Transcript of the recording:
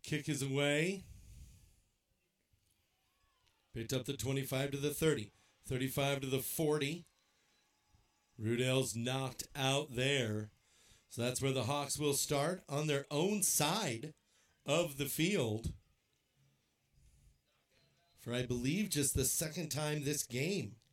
Kick is away. Picked up the 25 to the 30. 35 to the 40. Rudell's knocked out there. So that's where the Hawks will start on their own side of the field. For I believe just the second time this game.